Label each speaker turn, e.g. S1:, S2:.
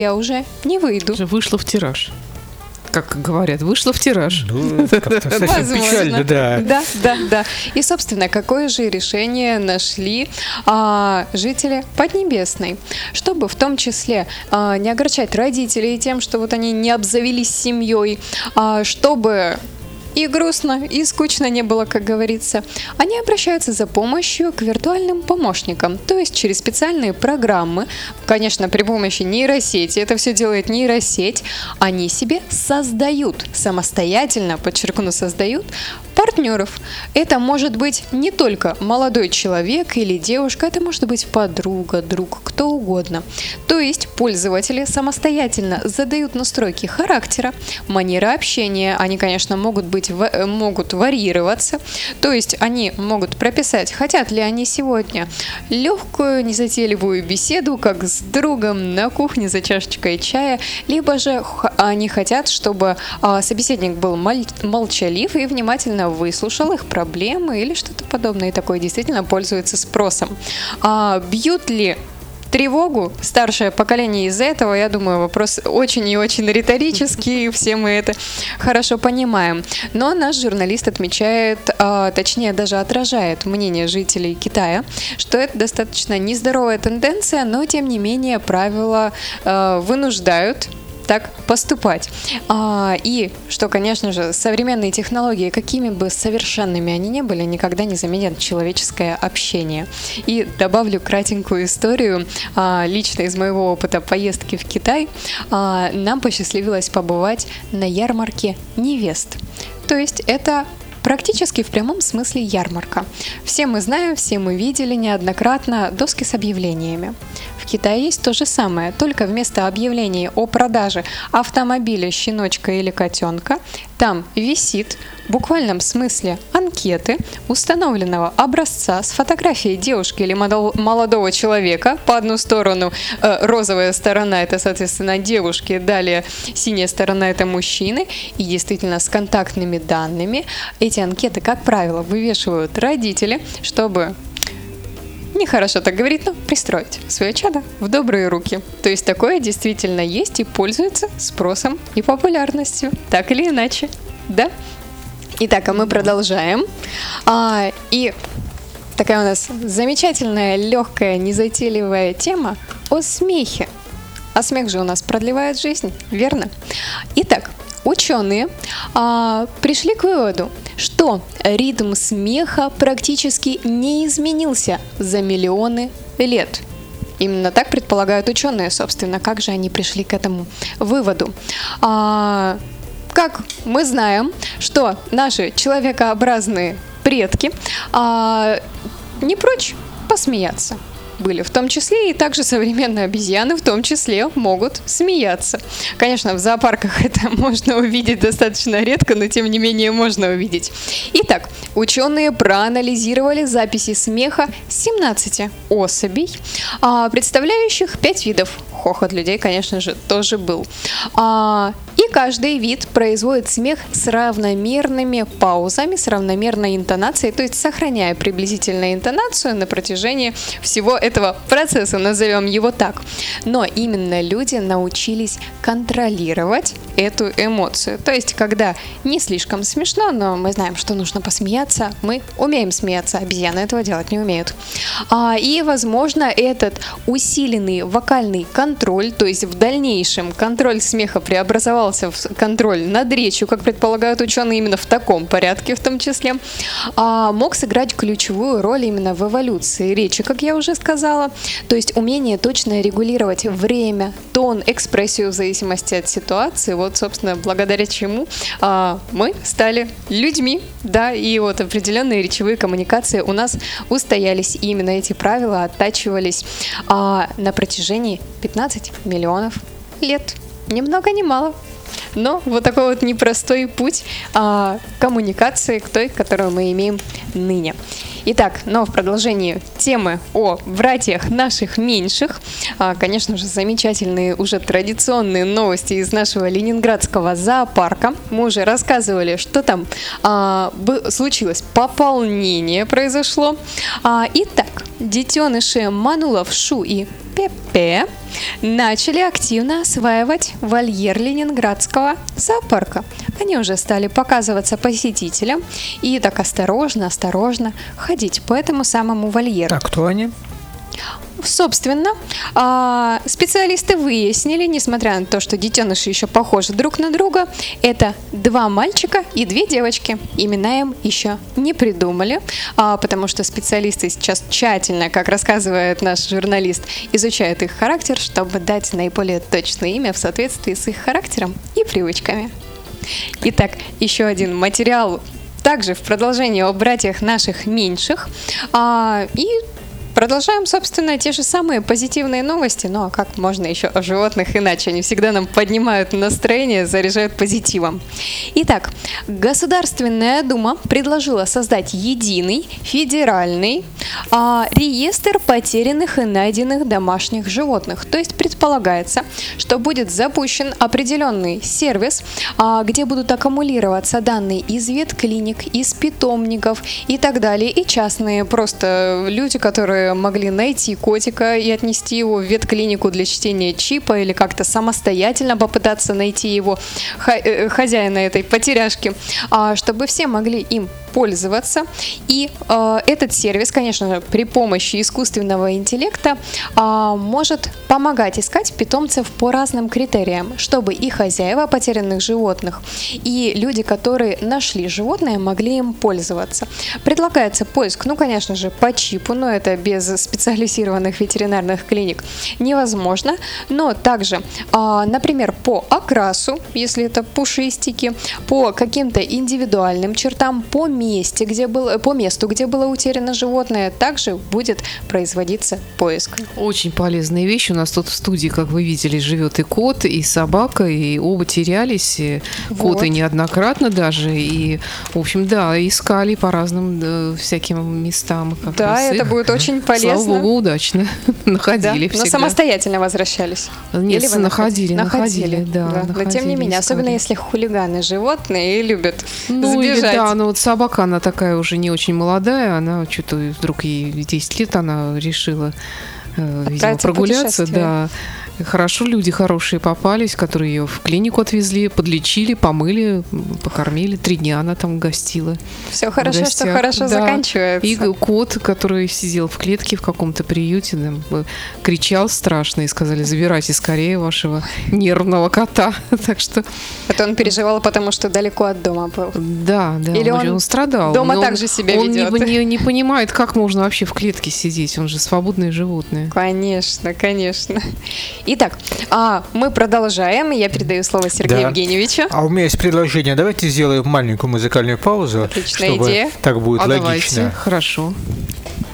S1: я уже не выйду.
S2: Уже вышло в тираж. Как говорят, вышло в тираж.
S3: Ну, как-то совсем печально, да.
S1: Да. И, собственно, какое же решение нашли жители Поднебесной? Чтобы в том числе не огорчать родителей тем, что вот они не обзавелись семьей, чтобы и грустно, и скучно не было, как говорится, они обращаются за помощью к виртуальным помощникам, то есть через специальные программы, конечно, при помощи нейросети, это все делает нейросеть, они себе создают, самостоятельно, подчеркну, создают партнеров. Это может быть не только молодой человек или девушка, это может быть подруга, друг, кто угодно. То есть пользователи самостоятельно задают настройки характера, манеры общения, они, конечно, могут варьироваться, то есть они могут прописать, хотят ли они сегодня легкую, незатейливую беседу, как с другом на кухне за чашечкой чая, либо же они хотят, чтобы собеседник был молчалив и внимательно выслушал их проблемы или что-то подобное, и такое действительно пользуется спросом. Бьют ли тревогу старшее поколение из-за этого, я думаю, вопрос очень и очень риторический, все мы это хорошо понимаем. Но наш журналист отмечает, точнее даже отражает мнение жителей Китая, что это достаточно нездоровая тенденция, но тем не менее правила вынуждают так поступать. И что, конечно же, современные технологии, какими бы совершенными они ни были, никогда не заменят человеческое общение. И добавлю кратенькую историю, лично из моего опыта поездки в Китай. Нам посчастливилось побывать на ярмарке невест. То есть это практически в прямом смысле ярмарка. Все мы знаем, все мы видели неоднократно доски с объявлениями. В Китае есть то же самое, только вместо объявлений о продаже автомобиля, щеночка или котенка, там висит в буквальном смысле анкеты установленного образца с фотографией девушки или молодого человека. По одну сторону розовая сторона — это, соответственно, девушки, далее синяя сторона — это мужчины. И действительно с контактными данными эти анкеты, как правило, вывешивают родители, чтобы... Нехорошо так говорить, но пристроить свое чадо в добрые руки. То есть такое действительно есть и пользуется спросом и популярностью. Так или иначе, да? Итак, а мы продолжаем. И такая у нас замечательная, легкая, незатейливая тема о смехе. А смех же у нас продлевает жизнь, верно? Итак, ученые пришли к выводу, что ритм смеха практически не изменился за миллионы лет. Именно так предполагают ученые, собственно, как же они пришли к этому выводу. Как мы знаем, что наши человекообразные предки не прочь посмеяться были, в том числе и также современные обезьяны в том числе могут смеяться. Конечно, в зоопарках это можно увидеть достаточно редко, но тем не менее можно увидеть. Итак, ученые проанализировали записи смеха 17 особей, представляющих 5 видов. Хохот людей, конечно же, тоже был. И каждый вид производит смех с равномерными паузами, с равномерной интонацией, то есть сохраняя приблизительно интонацию на протяжении всего этого процесса, назовем его так. Но именно люди научились контролировать эту эмоцию. То есть, когда не слишком смешно, но мы знаем, что нужно посмеяться, мы умеем смеяться, обезьяны этого делать не умеют. И, возможно, этот усиленный вокальный контроль, то есть в дальнейшем контроль смеха преобразовался в контроль над речью, как предполагают ученые, именно в таком порядке в том числе, мог сыграть ключевую роль именно в эволюции речи, как я уже сказала. То есть умение точно регулировать время, тон, экспрессию в зависимости от ситуации. Вот, собственно, благодаря чему мы стали людьми, да, и вот определенные речевые коммуникации у нас устоялись. И именно эти правила оттачивались на протяжении 15 миллионов лет. Ни много ни мало. Но вот такой вот непростой путь коммуникации к той, которую мы имеем ныне. Итак, но в продолжении темы о братьях наших меньших, конечно же, замечательные уже традиционные новости из нашего ленинградского зоопарка. Мы уже рассказывали, что там случилось, пополнение произошло. Итак, детеныши манулов Шу и Пепе начали активно осваивать вольер Ленинградского зоопарка. Они уже стали показываться посетителям и так осторожно ходить по этому самому вольеру.
S3: А кто они?
S1: Собственно, специалисты выяснили, несмотря на то, что детеныши еще похожи друг на друга, это 2 мальчика и 2 девочки. Имена им еще не придумали, потому что специалисты сейчас тщательно, как рассказывает наш журналист, изучают их характер, чтобы дать наиболее точное имя в соответствии с их характером и привычками. Итак, еще один материал, также в продолжении о братьях наших меньших, и продолжаем, собственно, те же самые позитивные новости. Ну а как можно еще о животных иначе? Они всегда нам поднимают настроение, заряжают позитивом. Итак, Государственная Дума предложила создать единый федеральный реестр потерянных и найденных домашних животных. То есть предполагается, что будет запущен определенный сервис, где будут аккумулироваться данные из ветклиник, из питомников и так далее. И частные просто люди, которые могли найти котика и отнести его в ветклинику для чтения чипа или как-то самостоятельно попытаться найти его хозяина этой потеряшки, чтобы все могли им пользоваться. И этот сервис, конечно же, при помощи искусственного интеллекта может помогать искать питомцев по разным критериям, чтобы и хозяева потерянных животных, и люди, которые нашли животное, могли им пользоваться. Предлагается поиск, конечно же, по чипу, но это без специализированных ветеринарных клиник невозможно, но также, например, по окрасу, если это пушистики, по каким-то индивидуальным чертам, по месту, где было утеряно животное, также будет производиться поиск.
S2: Очень полезная вещь. У нас тут в студии, как вы видели, живет и кот, и собака, и оба терялись. И коты неоднократно даже. И, в общем, да, искали по разным всяким местам.
S1: Да, это будет очень полезно.
S2: Слава богу, удачно. Находили всегда.
S1: Но самостоятельно возвращались?
S2: Нет, находили, да.
S1: Но тем не менее, особенно если хулиганы животные и любят
S2: сбежать. Да, но вот собака, она такая уже не очень молодая, она что-то вдруг ей 10 лет, она решила, видимо, прогуляться, да. Хорошо, люди хорошие попались, которые ее в клинику отвезли, подлечили, помыли, покормили. 3 дня она там гостила.
S1: Все хорошо, что хорошо заканчивается.
S2: И кот, который сидел в клетке в каком-то приюте, кричал страшно и сказали: забирайте скорее вашего нервного кота. Так что...
S1: Это он переживал, потому что далеко от дома был?
S2: Да.
S1: Или
S2: он страдал.
S1: Дома также себя ведет?
S2: Он не понимает, как можно вообще в клетке сидеть. Он же свободное животное.
S1: Конечно. Итак, мы продолжаем. Я передаю слово Сергею Евгеньевичу.
S3: А у меня есть предложение. Давайте сделаем маленькую музыкальную паузу.
S1: Отличная идея.
S3: Так будет логично.
S2: Давайте. Хорошо.